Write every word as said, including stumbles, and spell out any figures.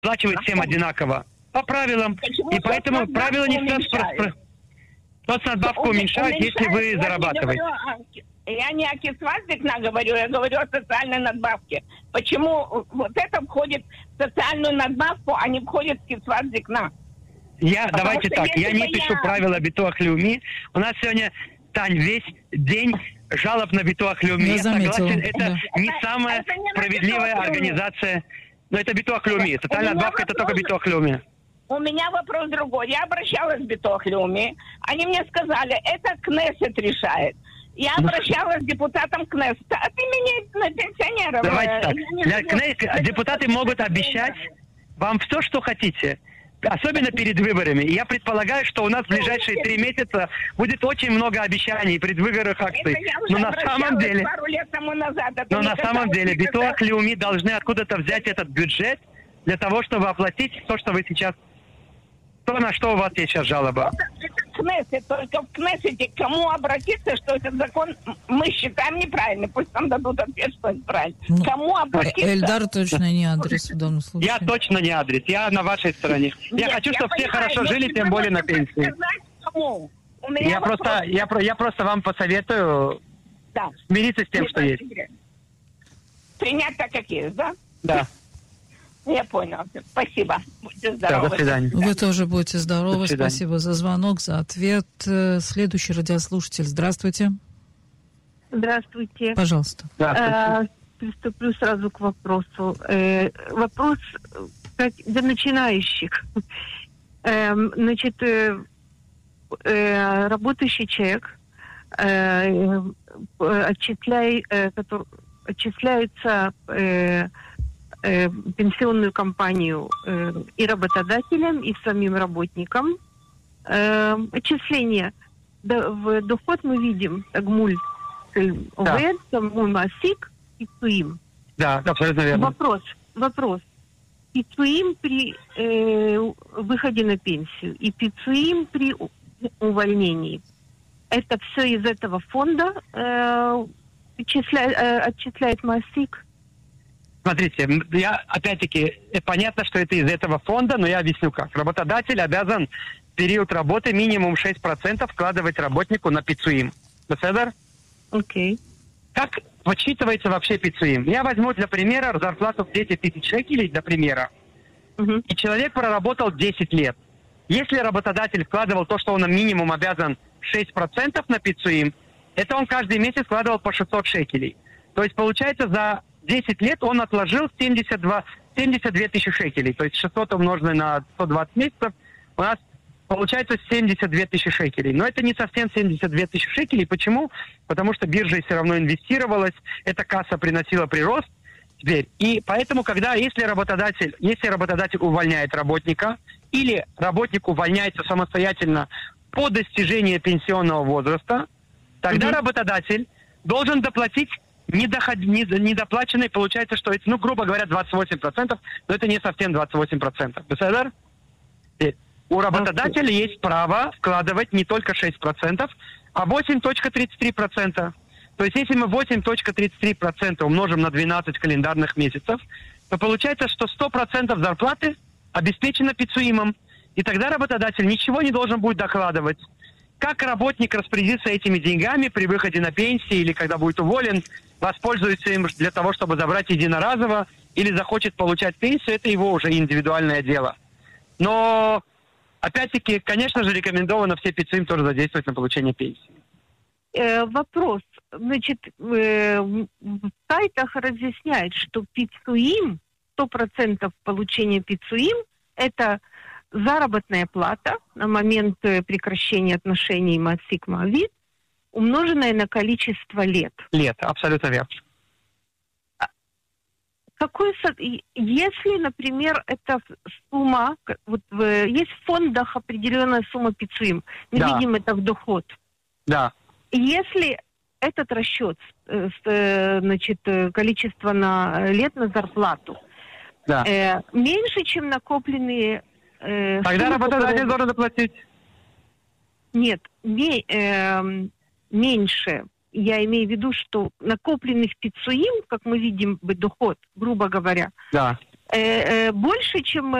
Оплачивать всем одинаково. По правилам. Почему И поэтому правила не спрашивают. Соцнадбавку уменьшают, если вы зарабатываете. Я не о кисваздикна говорю, я говорю о социальной надбавке. Почему вот это входит в социальную надбавку, а не входит в кисваздикна? Я, давайте так, я не пишу я... правила Битуах Леуми. У нас сегодня, Тань, весь день жалоб на Битуах Леуми. Я, я согласен, это да. не это, самая это не справедливая организация. Но это Битуах Леуми. Социальная надбавка это только Битуах Леуми. У меня вопрос другой. Я обращалась в Битуах Леуми. Они мне сказали, это Кнессет решает. Я обращалась к депутатам Кнессета от имени пенсионеров. Давайте так. Для Кнессета депутаты могут обещать вам все, что хотите. Особенно перед выборами. И я предполагаю, что у нас в ближайшие три месяца будет очень много обещаний, предвыборных акций. Но на самом деле... Пару лет тому назад. Но на самом деле Битуах Леуми должны откуда-то взять этот бюджет для того, чтобы оплатить то, что вы сейчас... То, на что у вас есть сейчас жалоба. Кнессет, только в Кнессете к кому обратиться, что этот закон мы считаем неправильный. Пусть нам дадут ответ, что это правильно. Ну, кому обратиться? Эльдар точно не адрес в данном случае. Я точно не адрес. Я на вашей стороне. Я Нет, хочу, я чтобы понимаю, все хорошо жили, тем более на пенсии. Сказать, кому? У меня Я вопрос... просто, я, я просто вам посоветую да. смириться с тем, что есть. Принять так, как есть, да? Да. Я понял. Спасибо. Будьте здоровы. Да, до свидания. Вы тоже будете здоровы. Спасибо за звонок, за ответ. Следующий радиослушатель. Здравствуйте. Здравствуйте. Пожалуйста. Здравствуйте. Приступлю сразу к вопросу. Э, вопрос как для начинающих. Э, значит, э, э, работающий человек э, отчисляй, э, который, отчисляется э, э, пенсионную компанию э, и работодателям, и самим работникам. Э, отчисление до, в доход мы видим тагмуль овед, тагмуль масик, пицуим. Да, абсолютно верно. Вопрос, вопрос. Пицуим при э, выходе на пенсию и пицуим при увольнении. Это все из этого фонда э, отчисляет, э, отчисляет масик? Смотрите, я опять-таки, понятно, что это из этого фонда, но я объясню как. Работодатель обязан в период работы минимум шесть процентов вкладывать работнику на пицуим. Беседер? Окей. Okay. Как подсчитывается вообще пицуим? Я возьму для примера зарплату в десять тысяч шекелей, для примера. Uh-huh. И человек проработал десять лет. Если работодатель вкладывал то, что он минимум обязан шесть процентов на пицуим, это он каждый месяц вкладывал по шестьсот шекелей. То есть, получается, за десять лет он отложил семьдесят два, семьдесят две тысячи шекелей. То есть шестьсот умноженное на сто двадцать месяцев, у нас получается семьдесят две тысячи шекелей. Но это не совсем семьдесят две тысячи шекелей. Почему? Потому что биржа все равно инвестировалась, эта касса приносила прирост. Теперь, и поэтому, когда, если работодатель, если работодатель увольняет работника, или работник увольняется самостоятельно по достижении пенсионного возраста, тогда mm-hmm. работодатель должен доплатить недоход... недоплаченный, получается, что это, ну, грубо говоря, двадцать восемь процентов, но это не совсем двадцать восемь процентов. Беседер? У работодателя okay. есть право вкладывать не только шесть процентов, а восемь целых тридцать три сотых процента. То есть, если мы восемь целых тридцать три сотых процента умножим на двенадцать календарных месяцев, то получается, что сто процентов зарплаты обеспечено пицуимом. И тогда работодатель ничего не должен будет докладывать. Как работник распорядится этими деньгами при выходе на пенсию или когда будет уволен, воспользуется им для того, чтобы забрать единоразово или захочет получать пенсию, это его уже индивидуальное дело. Но, опять-таки, конечно же, рекомендовано все пицуим тоже задействовать на получение пенсии. Э, вопрос. Значит, э, в сайтах разъясняют, что пицуим, сто процентов получения пицуим, это заработная плата на момент прекращения отношений масик-мавид, умноженная на количество лет. Лет, абсолютно верно. Какой, если, например, эта сумма, вот в, есть в фондах определенная сумма пицуим, мы да. видим это в доход. Да. Если этот расчет, значит, количество на лет на зарплату, да. э, меньше, чем накопленные... Э, Тогда суммы, работодатель которые... должен заплатить. Нет, не, э, меньше. Я имею в виду, что накопленных пицуим, как мы видим, доход, грубо говоря, да. э, э, больше, чем